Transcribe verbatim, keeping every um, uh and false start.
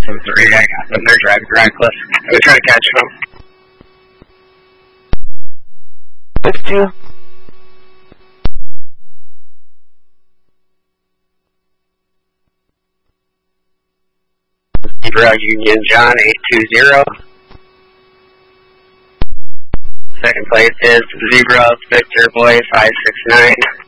seven three, I got them. They're driving reckless. I'm going to try to catch them. six two. Zebra Union John eight two zero. Second place is Zebra Victor Boy five six nine.